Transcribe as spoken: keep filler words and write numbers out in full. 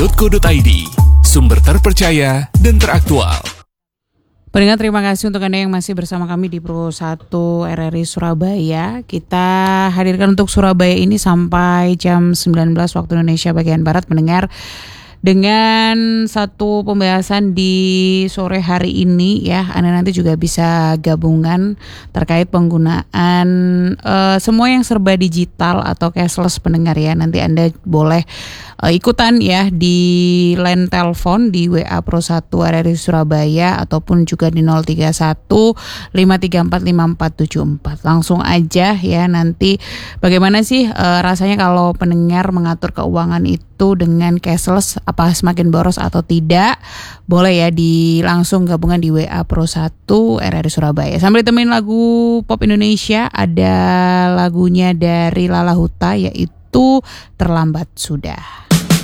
tiga co dot i d, sumber terpercaya dan teraktual. Pendengar, terima kasih untuk Anda yang masih bersama kami di Pro satu R R I Surabaya. Kita hadirkan untuk Surabaya ini sampai jam sembilan belas waktu Indonesia bagian Barat, pendengar. Dengan satu pembahasan di sore hari ini ya, Anda nanti juga bisa gabungan terkait penggunaan uh, semua yang serba digital atau cashless, pendengar ya. Nanti Anda boleh uh, ikutan ya di line telepon di W A Pro satu R R I Surabaya ataupun juga di nol tiga satu lima tiga empat lima empat tujuh empat. Langsung aja ya, nanti bagaimana sih uh, rasanya kalau pendengar mengatur keuangan itu dengan cashless, apa semakin boros atau tidak? Boleh ya di langsung gabungan di W A Pro satu R R I Surabaya. Sambil ditemenin lagu pop Indonesia, ada lagunya dari Lala Huta yaitu Terlambat Sudah.